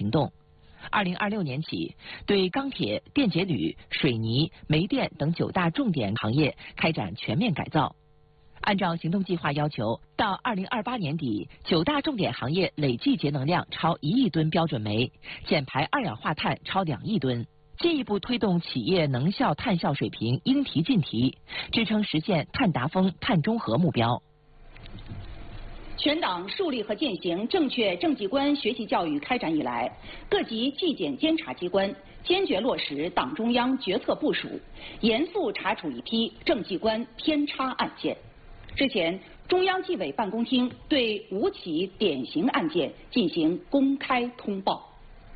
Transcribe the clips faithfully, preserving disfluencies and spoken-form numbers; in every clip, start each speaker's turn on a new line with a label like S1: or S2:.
S1: 行动。二零二六年起，对钢铁、电解铝、水泥、煤电等九大重点行业开展全面改造。按照行动计划要求，到二零二八年底，九大重点行业累计节能量超一亿吨标准煤，减排二氧化碳超两亿吨。进一步推动企业能效碳效水平应提尽提，支撑实现碳达峰、碳中和目标。
S2: 全党树立和践行正确政绩观学习教育开展以来，各级纪检监察机关坚决落实党中央决策部署，严肃查处一批政绩观偏差案件。日前，中央纪委办公厅对五起典型案件进行公开通报。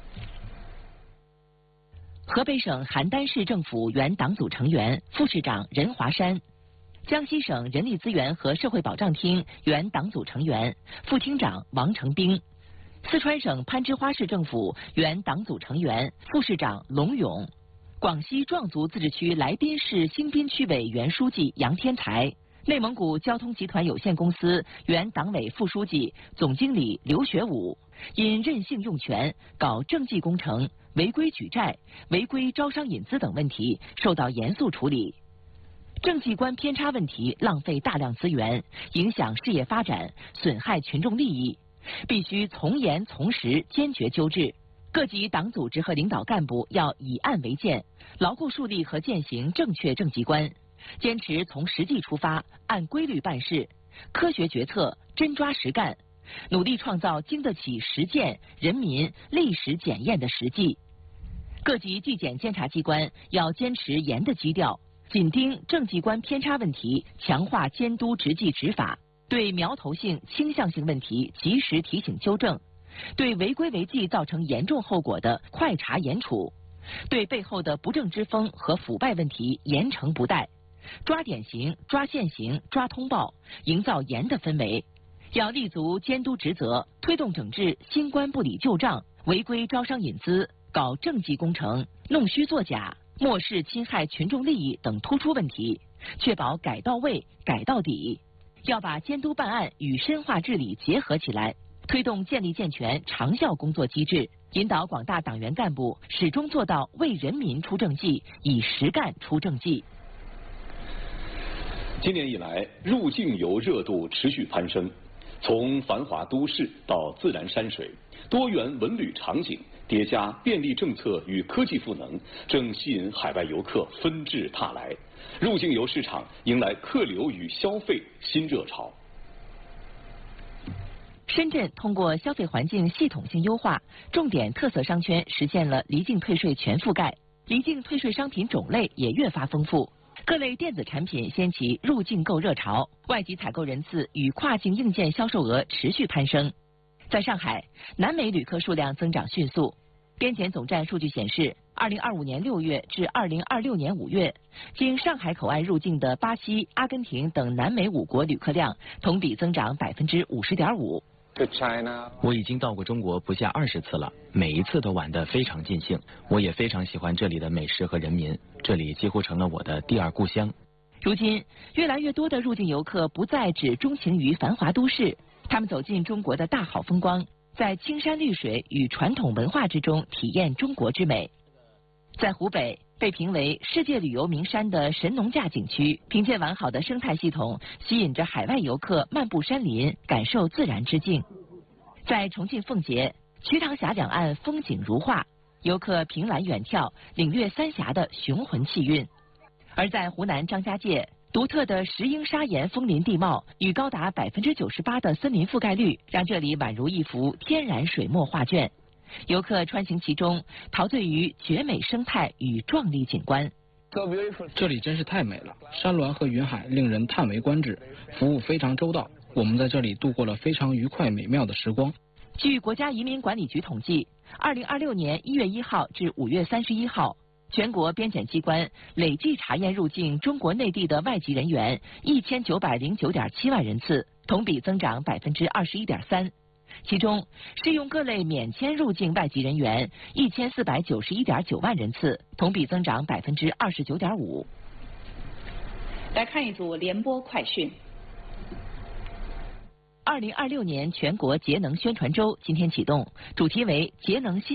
S1: 河北省邯郸市政府原党组成员、副市长任华山。江西省人力资源和社会保障厅原党组成员、副厅长王成兵，四川省攀枝花市政府原党组成员、副市长龙勇，广西壮族自治区来宾市兴滨区委原书记杨天才，内蒙古交通集团有限公司原党委副书记、总经理刘学武，因任性用权、搞政绩工程、违规举债、违规招商引资等问题，受到严肃处理。政绩观偏差问题浪费大量资源，影响事业发展，损害群众利益，必须从严从实，坚决纠治。各级党组织和领导干部要以案为鉴，牢固树立和践行正确政绩观，坚持从实际出发，按规律办事，科学决策，真抓实干，努力创造经得起实践、人民历史检验的实际。各级纪检监察机关要坚持严的基调，紧盯政绩观偏差问题，强化监督执纪执法，对苗头性、倾向性问题及时提醒纠正，对违规违纪造成严重后果的快查严处，对背后的不正之风和腐败问题严惩不贷，抓典型、抓现行、抓通报，营造严的氛围。要立足监督职责，推动整治新官不理旧账、违规招商引资、搞政绩工程、弄虚作假、漠视侵害群众利益等突出问题，确保改到位、改到底。要把监督办案与深化治理结合起来，推动建立健全长效工作机制，引导广大党员干部始终做到为人民出政绩，以实干出政绩。
S3: 今年以来，入境游热度持续攀升，从繁华都市到自然山水，多元文旅场景叠加便利政策与科技赋能，正吸引海外游客纷至沓来，入境游市场迎来客流与消费新热潮。
S1: 深圳通过消费环境系统性优化，重点特色商圈实现了离境退税全覆盖，离境退税商品种类也越发丰富。各类电子产品掀起入境购热潮，外籍采购人次与跨境硬件销售额持续攀升。在上海，南美旅客数量增长迅速。边检总站数据显示，二零二五年六月至二零二六年五月，经上海口岸入境的巴西、阿根廷等南美五国旅客量同比增长百分之五十点五。
S4: 我已经到过中国不下二十次了，每一次都玩得非常尽兴。我也非常喜欢这里的美食和人民，这里几乎成了我的第二故乡。
S1: 如今，越来越多的入境游客不再只钟情于繁华都市，他们走进中国的大好风光，在青山绿水与传统文化之中体验中国之美。在湖北，被评为世界旅游名山的神农架景区，凭借完好的生态系统，吸引着海外游客漫步山林，感受自然之境。在重庆奉节，瞿塘峡两岸风景如画，游客凭栏远眺，领略三峡的雄浑气韵。而在湖南张家界，独特的石英砂岩枫林地貌与高达百分之九十八的森林覆盖率，让这里宛如一幅天然水墨画卷。游客穿行其中，陶醉于绝美生态与壮丽景观。
S5: 这里真是太美了，山峦和云海令人叹为观止，服务非常周到，我们在这里度过了非常愉快美妙的时光。
S1: 据国家移民管理局统计，二零二六年一月一号至五月三十一号，全国边检机关累计查验入境中国内地的外籍人员一千九百零九点七万人次，同比增长百分之二十一点三。其中，适用各类免签入境外籍人员一千四百九十一点九万人次，同比增长百分之二十九点五。
S2: 来看一组联播快讯。
S1: 二零二六年全国节能宣传周今天启动，主题为节能新